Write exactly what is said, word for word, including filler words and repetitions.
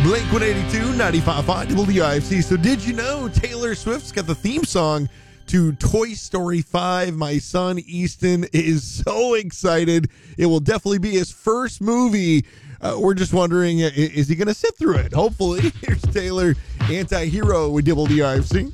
Blink one eighty-two, ninety-five point five W D I F C. So did you know Taylor Swift's got the theme song to Toy Story five? My son Easton is so excited. It will definitely be his first movie. Uh, we're just wondering, is he going to sit through it? Hopefully. Here's Taylor, Anti-Hero with W D I F C.